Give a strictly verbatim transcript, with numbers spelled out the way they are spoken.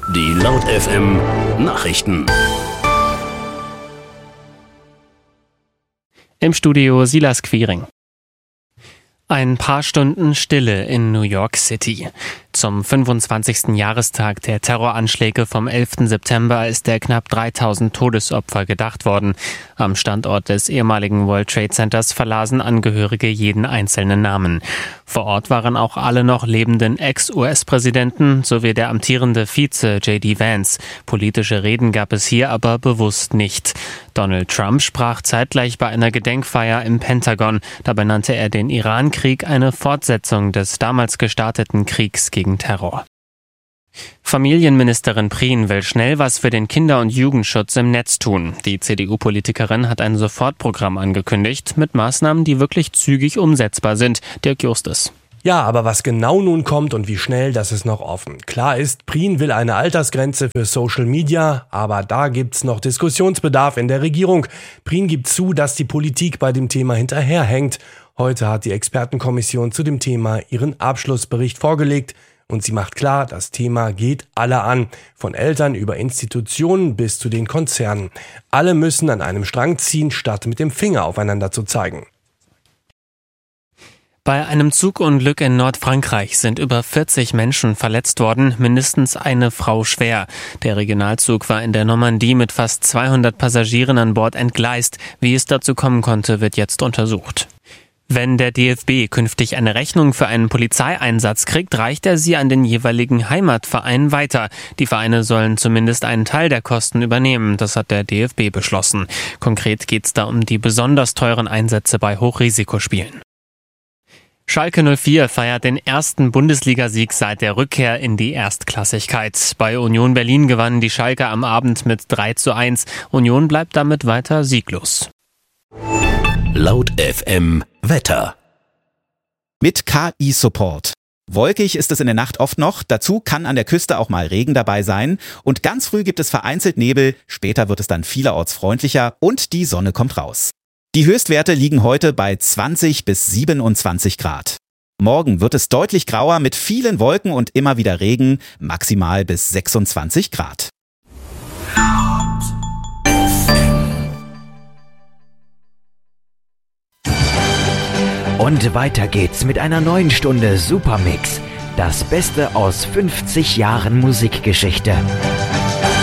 Die Laut F M Nachrichten. Im Studio Silas Quiring. Ein paar Stunden Stille in New York City. Zum fünfundzwanzigsten Jahrestag der Terroranschläge vom elften September ist der knapp dreitausend Todesopfer gedacht worden. Am Standort des ehemaligen World Trade Centers verlasen Angehörige jeden einzelnen Namen. Vor Ort waren auch alle noch lebenden Ex-U S-Präsidenten sowie der amtierende Vize J D Vance. Politische Reden gab es hier aber bewusst nicht. Donald Trump sprach zeitgleich bei einer Gedenkfeier im Pentagon. Dabei nannte er den Irankrieg eine Fortsetzung des damals gestarteten Kriegs gegen Terror. Familienministerin Prien will schnell was für den Kinder- und Jugendschutz im Netz tun. Die C D U-Politikerin hat ein Sofortprogramm angekündigt mit Maßnahmen, die wirklich zügig umsetzbar sind. Dirk Justus. Ja, aber was genau nun kommt und wie schnell, das ist noch offen. Klar ist, Prien will eine Altersgrenze für Social Media, aber da gibt's noch Diskussionsbedarf in der Regierung. Prien gibt zu, dass die Politik bei dem Thema hinterherhängt. Heute hat die Expertenkommission zu dem Thema ihren Abschlussbericht vorgelegt und sie macht klar, das Thema geht alle an, von Eltern über Institutionen bis zu den Konzernen. Alle müssen an einem Strang ziehen, statt mit dem Finger aufeinander zu zeigen. Bei einem Zugunglück in Nordfrankreich sind über vierzig Menschen verletzt worden, mindestens eine Frau schwer. Der Regionalzug war in der Normandie mit fast zweihundert Passagieren an Bord entgleist. Wie es dazu kommen konnte, wird jetzt untersucht. Wenn der D F B künftig eine Rechnung für einen Polizeieinsatz kriegt, reicht er sie an den jeweiligen Heimatverein weiter. Die Vereine sollen zumindest einen Teil der Kosten übernehmen, das hat der D F B beschlossen. Konkret geht es da um die besonders teuren Einsätze bei Hochrisikospielen. Schalke null vier feiert den ersten Bundesligasieg seit der Rückkehr in die Erstklassigkeit. Bei Union Berlin gewannen die Schalker am Abend mit drei zu eins. Union bleibt damit weiter sieglos. Laut F M Wetter. Mit K I-Support. Wolkig ist es in der Nacht oft noch, dazu kann an der Küste auch mal Regen dabei sein und ganz früh gibt es vereinzelt Nebel, später wird es dann vielerorts freundlicher und die Sonne kommt raus. Die Höchstwerte liegen heute bei zwanzig bis siebenundzwanzig Grad. Morgen wird es deutlich grauer mit vielen Wolken und immer wieder Regen, maximal bis sechsundzwanzig Grad. Und weiter geht's mit einer neuen Stunde Supermix. Das Beste aus fünfzig Jahren Musikgeschichte.